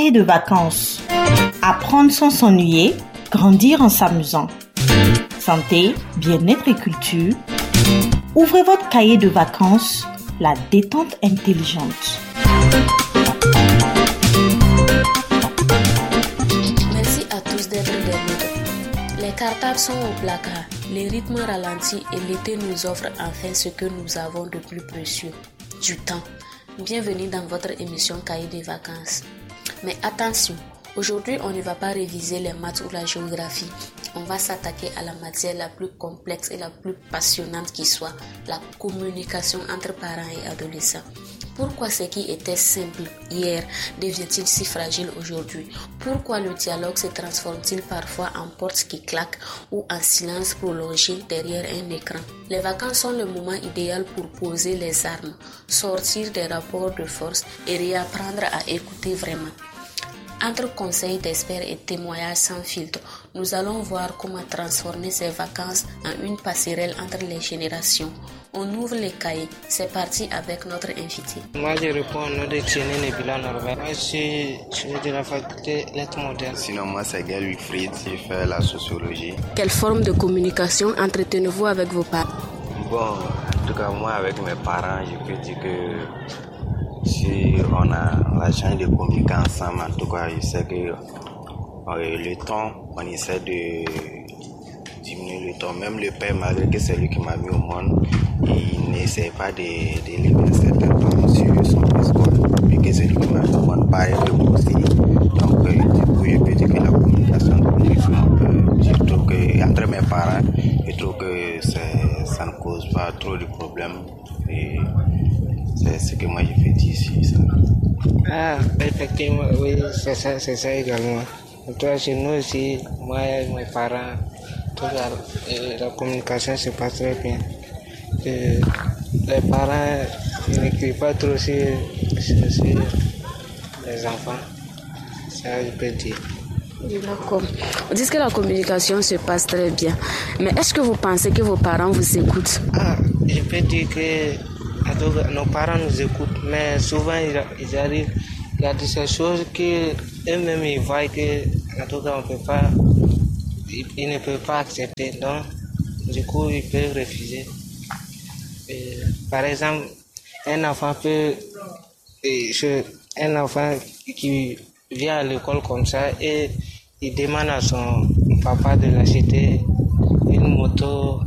cahier de vacances. Apprendre sans s'ennuyer, grandir en s'amusant. Santé, bien-être et culture. Ouvrez votre cahier de vacances, la détente intelligente. Merci à tous d'être des nôtres. Les cartables sont au placard, les rythmes ralentis et l'été nous offre enfin ce que nous avons de plus précieux, du temps. Bienvenue dans votre émission Cahier des vacances. Mais attention, aujourd'hui on ne va pas réviser les maths ou la géographie. On va s'attaquer à la matière la plus complexe et la plus passionnante qui soit, la communication entre parents et adolescents. Pourquoi ce qui était simple hier devient-il si fragile aujourd'hui? Pourquoi le dialogue se transforme-t-il parfois en porte qui claque ou en silence prolongé derrière un écran? Les vacances sont le moment idéal pour poser les armes, sortir des rapports de force et réapprendre à écouter vraiment. Entre conseils d'experts et témoignages sans filtre, nous allons voir comment transformer ces vacances en une passerelle entre les générations. On ouvre les cahiers. C'est parti avec notre invité. Moi, je réponds au nom de Thierry Nebula Norbert. Moi, je suis de la faculté lettres modernes. Sinon, moi, c'est Gaël Wilfried. Je fais la sociologie. Quelle forme de communication entretenez-vous avec vos parents? Bon, en tout cas, moi, avec mes parents, je peux dire que si on a la chance de communiquer ensemble, en tout cas, je sais que le temps, on essaie de diminuer le temps. Même le père, malgré que c'est lui qui m'a mis au monde, il n'essaie pas d'élever un certain temps sur son fils, vu que c'est lui qui m'a mis au monde, pareil que moi aussi. Donc, du coup, je peux dire que la communication, je trouve que entre mes parents, je trouve que ça ne cause pas trop de problèmes. Et c'est ce que moi je fais ici. Ça. Ah, effectivement, oui, c'est ça également. Toi, chez nous aussi, moi et mes parents, la communication se passe très bien. Les parents n'écrivent pas trop sur les enfants, ça je peux dire. D'accord. Vous dites que la communication se passe très bien. Mais est-ce que vous pensez que vos parents vous écoutent? Ah, je peux dire que nos parents nous écoutent, mais souvent ils arrivent, il y a ces choses qu'eux-mêmes ils voient que, en tout cas, ils ne peuvent pas accepter, donc du coup ils peuvent refuser. Par exemple, un enfant qui vient à l'école comme ça et il demande à son papa de l'acheter une moto